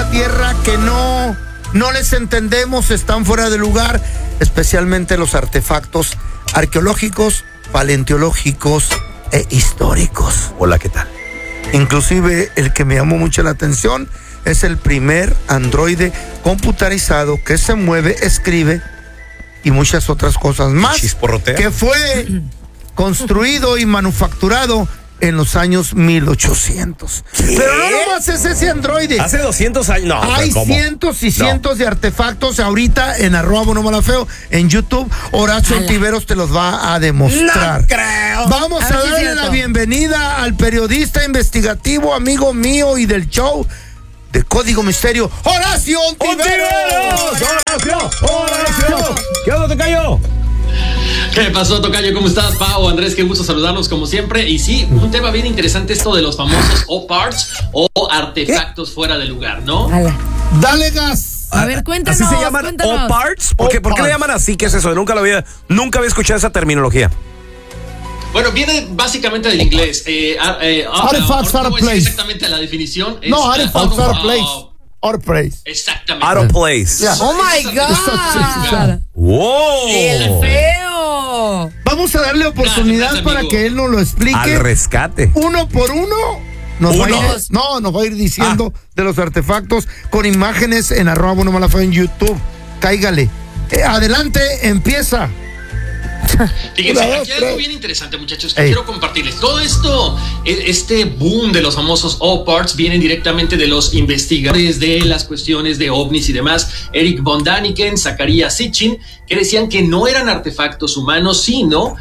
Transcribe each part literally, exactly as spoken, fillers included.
una tierra que no, no les entendemos, están fuera de lugar, especialmente los artefactos arqueológicos, paleontológicos e históricos. Hola, ¿qué tal? Inclusive el que me llamó mucho la atención es el primer androide computarizado que se mueve, escribe y muchas otras cosas más, Chisporrotea. que fue construido y manufacturado en los años mil ochocientos. ¿Qué? Pero no nomás es ese androide. Hace doscientos años. No, Hay ¿cómo? cientos y No. cientos de artefactos ahorita en arroba Bueno Mala Feo, en YouTube. Horacio Ala. Ontiveros te los va a demostrar. No creo. Vamos A a, ver si es darle cierto. la bienvenida al periodista investigativo, amigo mío y del show de Código Misterio, Horacio Ontiveros. ¡Horacio! ¡Horacio! ¿Qué onda, tocayo? ¿Qué pasó, tocayo? ¿Cómo estás, Pau? Andrés, qué gusto saludarlos como siempre. Y sí, un tema bien interesante esto de los famosos O-Parts o artefactos fuera de lugar, ¿no? Ala. Dale gas. A ver, cuéntanos. ¿Así se llaman cuéntanos. O-Parts? ¿Por qué, ¿Por qué le llaman así? ¿Qué es eso? Nunca lo había, nunca había escuchado esa terminología. Bueno, viene básicamente del inglés. Eh, ah, eh, ah, Artifacts, ahorita out of voy a decir place. exactamente la definición. Es, No, ah, artifacts out of- out of ah, place. Out of place. Exactamente. Out of place. Yeah. Oh my God. ¡Wow! El feo. Vamos a darle oportunidad Gracias, para amigo. que él nos lo explique. Al rescate. Uno por uno. Nos va a Uno. ir, no, nos va a ir diciendo de los artefactos con imágenes en arroba Bueno Mala Feo en YouTube. Cáigale. Eh, adelante, empieza. Fíjense, Una, aquí dos, hay algo tres. bien interesante, muchachos, que Ey. quiero compartirles. Todo esto, e- este boom de los famosos O-Parts vienen directamente de los investigadores de las cuestiones de ovnis y demás, Eric von Daniken, Zacharias Sitchin, que decían que no eran artefactos humanos, sino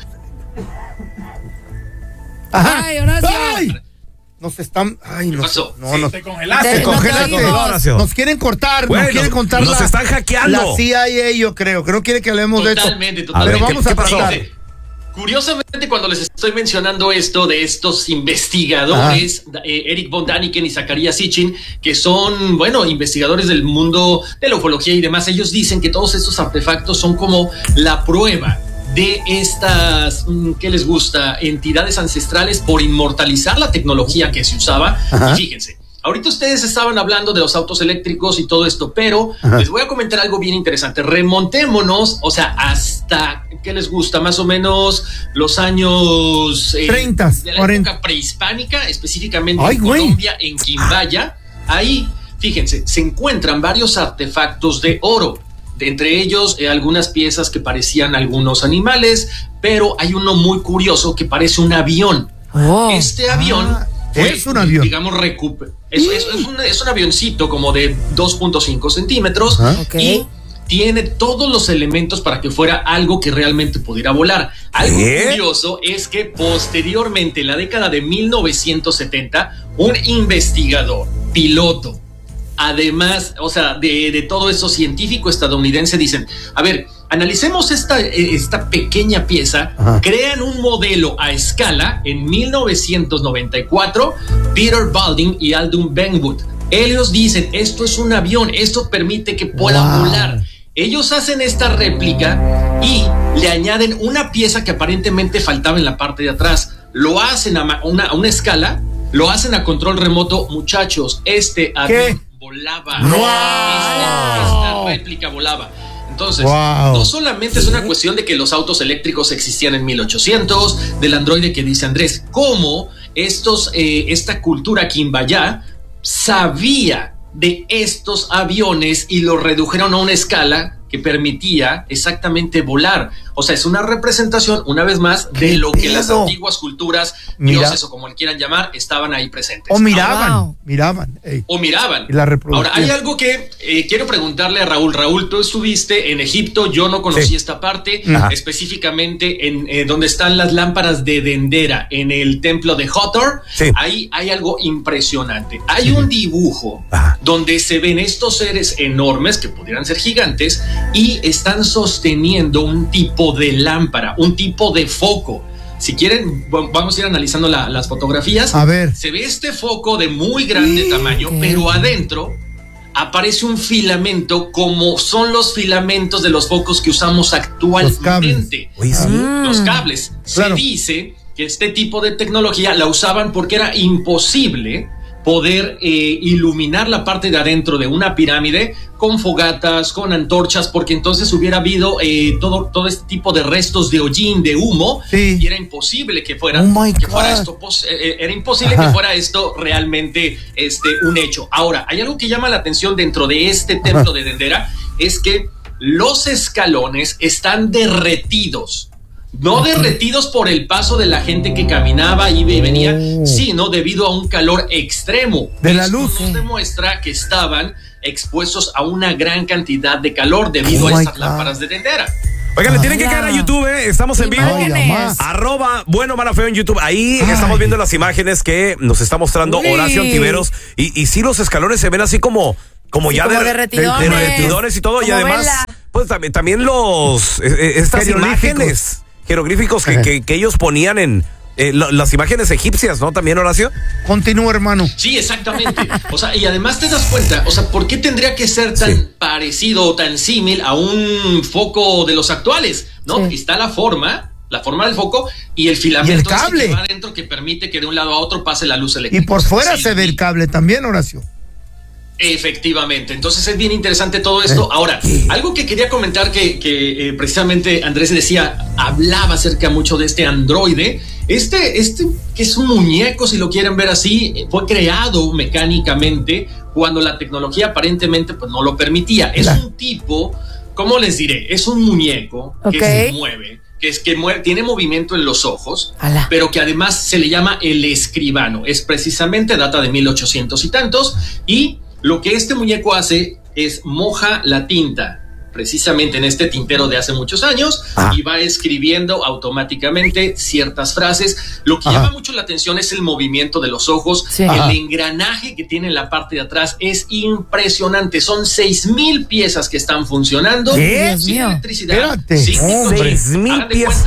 Ajá. Ay, Horacio. Ay. Nos están. Ay, no. pasó? No, no. Te congelaste. Te Te- congelaste. no te oímos. Horacio. Nos quieren cortar, Bueno, nos quieren contar nos la, están hackeando. La C I A, yo creo, que no quiere que hablemos totalmente, de esto. totalmente. Pero vamos ¿qué- a qué pasó? pasar. Fíjense, curiosamente, cuando les estoy mencionando esto de estos investigadores, eh, Eric von Daniken y Zacharias Sitchin, que son, bueno, investigadores del mundo de la ufología y demás, ellos dicen que todos estos artefactos son como la prueba de estas, mm, ¿qué les gusta? Entidades ancestrales por inmortalizar la tecnología que se usaba. Ajá. Y fíjense, ahorita ustedes estaban hablando de los autos eléctricos y todo esto, pero Ajá. les voy a comentar algo bien interesante. Remontémonos, o sea, hasta, ¿qué les gusta? Más o menos los años eh, treinta, de la cuarenta. época prehispánica, específicamente Ay, en güey. Colombia, en Quimbaya. Ahí, fíjense, se encuentran varios artefactos de oro. De entre ellos, eh, algunas piezas que parecían algunos animales, pero hay uno muy curioso que parece un avión. Oh. Este avión Ah, fue, es un avión. digamos, recuper es, es, es, un, es un avioncito como de dos punto cinco centímetros. Ajá. Ok. Y tiene todos los elementos para que fuera algo que realmente pudiera volar. Algo ¿Qué? curioso es que posteriormente, en la década de mil novecientos setenta, un investigador, piloto, además, o sea, de, de todo eso científico estadounidense, dicen, a ver, analicemos esta, eh, esta pequeña pieza. Ajá. Crean un modelo a escala en mil novecientos noventa y cuatro, Peter Balding y Aldous Benwood. Ellos dicen, esto es un avión, esto permite que pueda Wow. volar. Ellos hacen esta réplica y le añaden una pieza que aparentemente faltaba en la parte de atrás. Lo hacen a ma- una, a una escala, lo hacen a control remoto. Muchachos, este avión volaba. ¡Wow! Esta, esta réplica volaba. Entonces, Wow. no solamente es una cuestión de que los autos eléctricos existían en mil ochocientos, del androide que dice Andrés, cómo estos, eh, esta cultura quimbaya sabía de estos aviones y los redujeron a una escala que permitía exactamente volar. O sea, es una representación, una vez más, de ¿Qué lo que las pedo? antiguas culturas, Mira. dioses o como le quieran llamar, estaban ahí presentes. O miraban, Wow. miraban. Ey. O miraban. Y la reproducción. Ahora, hay algo que eh, quiero preguntarle a Raúl. Raúl, tú estuviste en Egipto, yo no conocí Sí. esta parte, Ajá. específicamente en eh, donde están las lámparas de Dendera, en el templo de Hathor. Sí. Ahí hay algo impresionante. Hay un dibujo Ajá. donde se ven estos seres enormes, que pudieran ser gigantes, y están sosteniendo un tipo de lámpara, un tipo de foco. Si quieren, v- vamos a ir analizando la- las fotografías. A ver. Se ve este foco de muy grande Sí. tamaño, Ok. pero adentro aparece un filamento como son los filamentos de los focos que usamos actualmente. Oye, sí. Mm. Los cables. Claro. Se dice que este tipo de tecnología la usaban porque era imposible poder eh, iluminar la parte de adentro de una pirámide con fogatas, con antorchas, porque entonces hubiera habido eh, todo, todo este tipo de restos de hollín, de humo, sí. y era imposible que fuera, oh que fuera esto, pos- eh, era imposible Ajá. que fuera esto realmente este, un hecho. Ahora, hay algo que llama la atención dentro de este templo Ajá. de Dendera, es que los escalones están derretidos. No derretidos por el paso de la gente que caminaba, iba y venía, oh. sino debido a un calor extremo. De la luz. Esto nos demuestra que estaban expuestos a una gran cantidad de calor debido oh a estas God. lámparas de Dendera. Oigan, le tienen que caer a YouTube, ¿eh? Estamos en vivo. Ay, Arroba Bueno Mala Feo en YouTube. Ahí Ay. estamos viendo las imágenes que nos está mostrando Uy. Horacio Antiveros. Y, y sí, los escalones se ven así como... Como sí, ya como de, derretidones. De, de derretidores y todo. Como y además, vela. pues también, también los... Eh, estas imágenes... jeroglíficos que, que, que ellos ponían en eh, lo, las imágenes egipcias, ¿no? También, Horacio. Continúa, hermano. Sí, exactamente. O sea, y además te das cuenta, o sea, ¿por qué tendría que ser tan sí. parecido o tan símil a un foco de los actuales? ¿No? Sí. Está la forma, la forma del foco y el filamento y el cable que va adentro que permite que de un lado a otro pase la luz eléctrica. Y por fuera sí, se ve el cable también, Horacio. Efectivamente, entonces es bien interesante todo esto. Ahora, algo que quería comentar que, que eh, precisamente Andrés decía, hablaba acerca mucho de este androide, este, este que es un muñeco, si lo quieren ver así, fue creado mecánicamente cuando la tecnología aparentemente pues no lo permitía. Es un tipo, ¿cómo les diré? Es un muñeco okay. que se mueve, que es que mueve, tiene movimiento en los ojos, Ala. pero que además se le llama el escribano. Es precisamente, data de mil ochocientos y tantos, y lo que este muñeco hace es moja la tinta, precisamente en este tintero de hace muchos años, ah. y va escribiendo automáticamente ciertas frases. Lo que Ajá. llama mucho la atención es el movimiento de los ojos. Sí. El Ajá. engranaje que tiene en la parte de atrás es impresionante. Son seis mil piezas que están funcionando. ¿Qué? Sin Dios electricidad. Espérate. Sin seis mil piezas.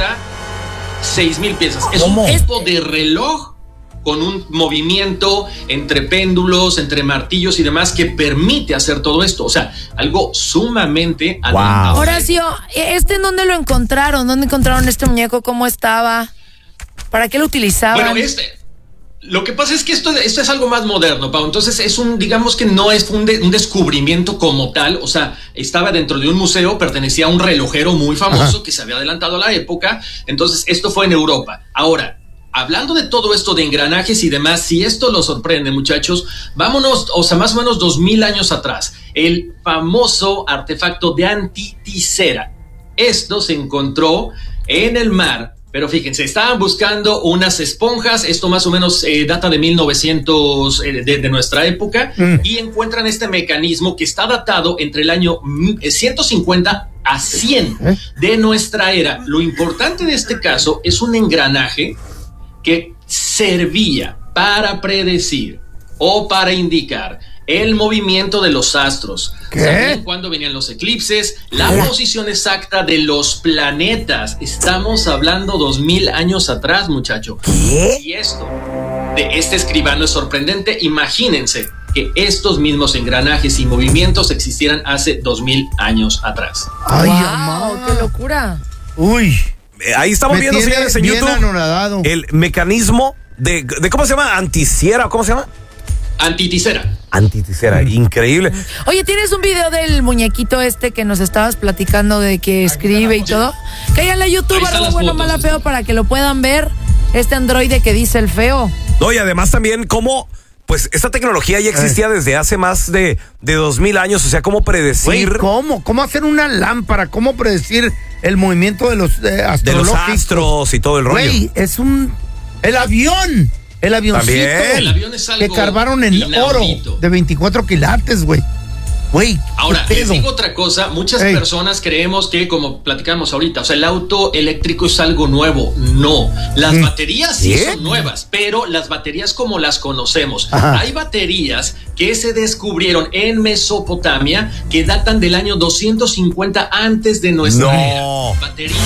seis mil piezas. Es ¿Cómo? un tipo de reloj con un movimiento entre péndulos, entre martillos y demás que permite hacer todo esto. O sea, algo sumamente wow. adelantado. Horacio, ¿este en dónde lo encontraron? ¿Dónde encontraron este muñeco? ¿Cómo estaba? ¿Para qué lo utilizaban? Bueno, este... Lo que pasa es que esto, esto es algo más moderno, Pau. Entonces es un, digamos que no es un, de, un descubrimiento como tal. O sea, estaba dentro de un museo, pertenecía a un relojero muy famoso Ajá. que se había adelantado a la época. Entonces esto fue en Europa. Ahora, hablando de todo esto de engranajes y demás, si esto los sorprende, muchachos, vámonos, o sea, más o menos dos mil años atrás. El famoso artefacto de Antiticera. Esto se encontró en el mar. Pero fíjense, estaban buscando unas esponjas, esto más o menos eh, data de mil novecientos, eh, de, de nuestra época, mm. y encuentran este mecanismo que está datado entre el año ciento cincuenta a cien ¿Eh? de nuestra era. Lo importante de este caso es un engranaje que servía para predecir o para indicar el movimiento de los astros. ¿Sabían cuándo venían los eclipses? La ¿Qué? posición exacta de los planetas. Estamos hablando dos mil años atrás, muchacho. ¿Qué? Y esto de este escribano es sorprendente. Imagínense que estos mismos engranajes y movimientos existieran hace dos mil años atrás. ¡Ay, wow, amor! ¡Qué locura! Uy. Ahí estamos viendo, señores, en YouTube anoradado. el mecanismo de, de, ¿cómo se llama? ¿Anticera? ¿Cómo se llama? Antiticera. Antiticera, mm. increíble. Oye, ¿tienes un video del muñequito este que nos estabas platicando de que escribe y todo? Cállale a YouTube, algo bueno, fotos, mala, feo, para que lo puedan ver. Este androide que dice el feo. No, y además también cómo, pues, esta tecnología ya existía eh. desde hace más de, de dos mil años. O sea, cómo predecir. Wey, ¿Cómo? ¿Cómo hacer una lámpara? ¿Cómo predecir el movimiento de los eh, astrológicos? De los astros y todo el rollo. Güey, es un... El avión. El avioncito el avión es algo que carvaron en inaudito. Oro de veinticuatro quilates, güey. Güey. Ahora, les digo otra cosa. Muchas Ey. personas creemos que, como platicamos ahorita, o sea, el auto eléctrico es algo nuevo. No. Las ¿Mm? baterías sí ¿Qué? son nuevas, pero las baterías como las conocemos. Ajá. Hay baterías que se descubrieron en Mesopotamia que datan del año doscientos cincuenta antes de nuestra no. era. Baterías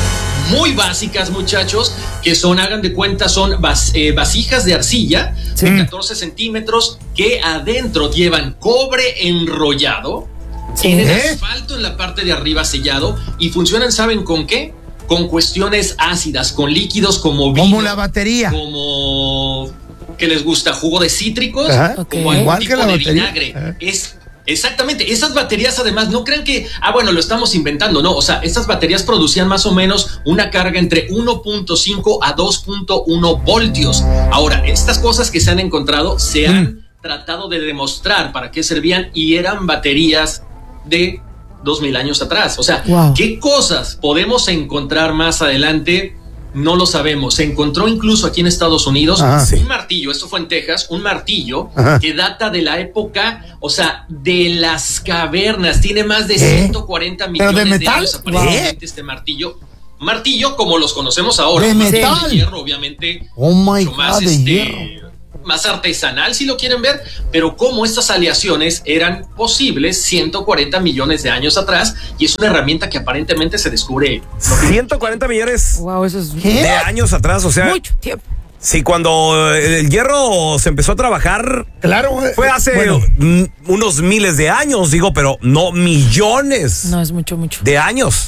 muy básicas, muchachos, que son, hagan de cuenta, son vas, eh, vasijas de arcilla sí. de catorce centímetros que adentro llevan cobre enrollado, sí. tienen ¿Eh? asfalto en la parte de arriba sellado y funcionan, ¿saben con qué? Con cuestiones ácidas, con líquidos como vino. Como la batería. Como... que les gusta jugo de cítricos, Ajá, como okay. algún Igual tipo que la de batería. vinagre. Ajá. Es exactamente, esas baterías además no crean que, ah bueno, lo estamos inventando, no, o sea, estas baterías producían más o menos una carga entre uno punto cinco a dos punto uno voltios. Ahora, estas cosas que se han encontrado se han mm. tratado de demostrar para qué servían y eran baterías de dos mil años atrás. O sea, wow. ¿Qué cosas podemos encontrar más adelante? No lo sabemos. Se encontró incluso aquí en Estados Unidos Ajá, un sí. martillo, esto fue en Texas, un martillo Ajá. que data de la época, o sea, de las cavernas. Tiene más de ¿Eh? ciento cuarenta millones ¿Pero de, de años aparentemente ¿Eh? este martillo. Martillo como los conocemos ahora. ¿De metal? De hierro, obviamente. Oh my mucho más, God, de este, hierro. más artesanal si lo quieren ver, pero como estas aleaciones eran posibles ciento cuarenta millones de años atrás y es una herramienta que aparentemente se descubre ciento cuarenta millones wow, eso es de años atrás, o sea, mucho tiempo. Sí, cuando el hierro se empezó a trabajar, claro, fue hace bueno. unos miles de años, digo, pero no millones. No es mucho, mucho. De años.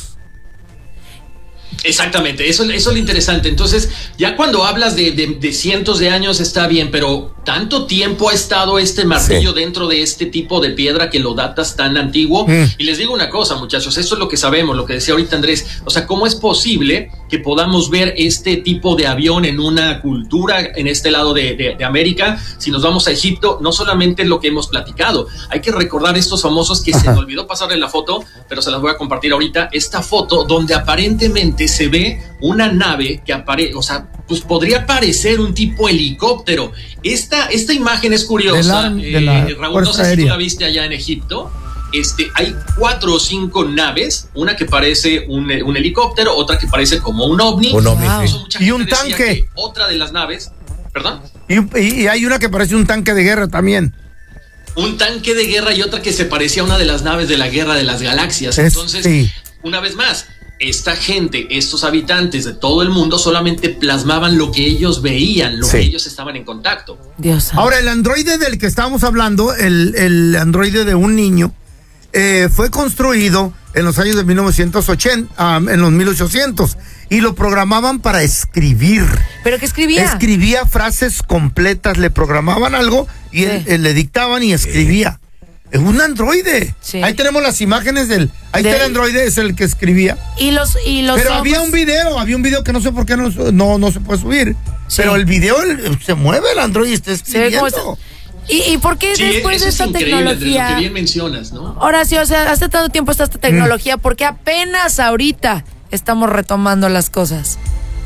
Exactamente, eso, eso es lo interesante. Entonces, ya cuando hablas de, de, de cientos de años está bien, pero tanto tiempo ha estado este martillo sí. dentro de este tipo de piedra que lo datas tan antiguo. Mm. Y les digo una cosa, muchachos, esto es lo que sabemos, lo que decía ahorita Andrés. O sea, ¿cómo es posible que podamos ver este tipo de avión en una cultura en este lado de, de, de América? Si nos vamos a Egipto, no solamente lo que hemos platicado, hay que recordar estos famosos que Ajá. se me olvidó pasarle la foto, pero se las voy a compartir ahorita. Esta foto donde aparentemente se ve una nave que aparece, o sea, pues podría parecer un tipo helicóptero. Esta, esta imagen es curiosa. De la, de la eh, Raúl, no sé aérea. Si tú la viste allá en Egipto. Este, hay cuatro o cinco naves, una que parece un, un helicóptero, otra que parece como un ovni. Un ovni wow. sí. Y un tanque. Otra de las naves, perdón. Y, y hay una que parece un tanque de guerra también. Un tanque de guerra y otra que se parecía a una de las naves de la Guerra de las Galaxias. Es, Entonces, sí. una vez más, esta gente, estos habitantes de todo el mundo solamente plasmaban lo que ellos veían, lo sí. que ellos estaban en contacto. Dios. Ahora, el androide del que estábamos hablando, el, el androide de un niño, eh, fue construido en los años de mil novecientos ochenta, um, en los mil ochocientos, y lo programaban para escribir. ¿Pero qué escribía? Escribía frases completas, le programaban algo y sí. él, él le dictaban y escribía. Es un androide. Sí. Ahí tenemos las imágenes del. Ahí de... está el androide, es el que escribía. Y los, y los Pero ojos... había un video, había un video que no sé por qué no, no, no se puede subir. Sí. Pero el video el, se mueve el androide y está escribiendo. ¿Y, ¿Y por qué sí, después de esta tecnología? Lo que bien mencionas, ¿no? Horacio, o sea, hace tanto tiempo está esta tecnología, mm. ¿por qué apenas ahorita estamos retomando las cosas?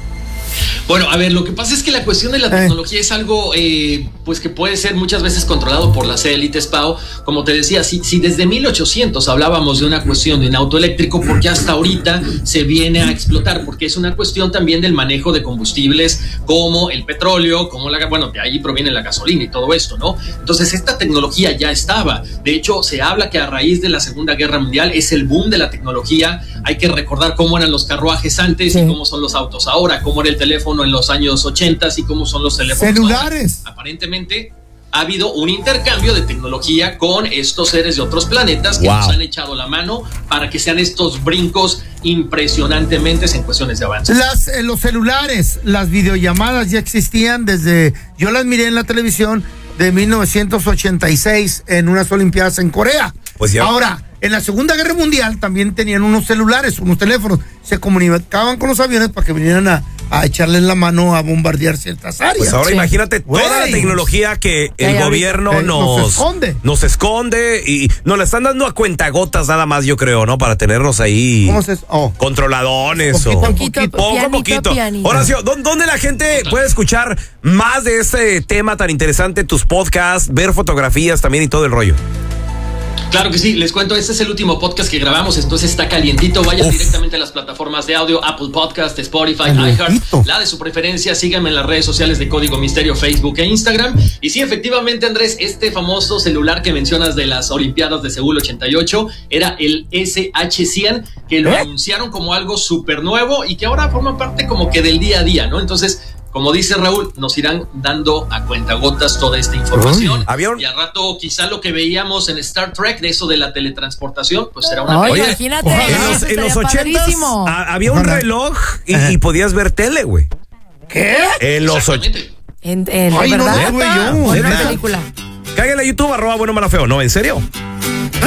Bueno, a ver, lo que pasa es que la cuestión de la tecnología eh. es algo eh, pues que puede ser muchas veces controlado por las élites, Pau. Como te decía, si, si desde mil ochocientos hablábamos de una cuestión de un auto eléctrico, ¿por qué hasta ahorita se viene a explotar? Porque es una cuestión también del manejo de combustibles como el petróleo, como la, bueno, de ahí proviene la gasolina y todo esto, ¿no? Entonces, esta tecnología ya estaba. De hecho, se habla que a raíz de la Segunda Guerra Mundial es el boom de la tecnología. Hay que recordar cómo eran los carruajes antes sí. y cómo son los autos ahora, cómo era el teléfono en los años ochenta y cómo son los teléfonos celulares. Ahora. Aparentemente ha habido un intercambio de tecnología con estos seres de otros planetas que wow. nos han echado la mano para que sean estos brincos impresionantemente en cuestiones de avance. Las, eh, los celulares, las videollamadas ya existían desde, yo las miré en la televisión de mil novecientos ochenta y seis en unas Olimpiadas en Corea. Pues ya. Ahora, en la Segunda Guerra Mundial también tenían unos celulares, unos teléfonos, se comunicaban con los aviones para que vinieran a a echarles la mano a bombardear ciertas áreas. Pues ahora sí. imagínate toda Wey. la tecnología que el ya gobierno nos, nos esconde. Nos esconde y nos la están dando a cuentagotas nada más, yo creo, ¿no? Para tenernos ahí ¿Cómo se, oh. controladones poquito, o poquito, poco a poquito. Pianito. Horacio, ¿dónde la gente puede escuchar más de este tema tan interesante, tus podcasts, ver fotografías también y todo el rollo? Claro que sí, les cuento, este es el último podcast que grabamos, entonces está calientito, vayan Uf. directamente a las plataformas de audio, Apple Podcast, Spotify, iHeart, la de su preferencia, síganme en las redes sociales de Código Misterio, Facebook e Instagram, y sí, efectivamente, Andrés, este famoso celular que mencionas de las Olimpiadas de Seúl ochenta y ocho, era el ese hache cien, que lo ¿Eh? anunciaron como algo súper nuevo y que ahora forma parte como que del día a día, ¿no? Entonces, como dice Raúl, nos irán dando a cuentagotas toda esta información. Uy, un... Y al rato quizá lo que veíamos en Star Trek, de eso de la teletransportación, pues será una... Oye, imagínate. Oye, en los, en los ochentas había un reloj y, y podías ver tele, güey. ¿Qué? En los, En, en, Ay, ¿verdad? no lo tuve yo. Buena película. Cáguenle a YouTube, arroba bueno, mala, feo. No, ¿en serio?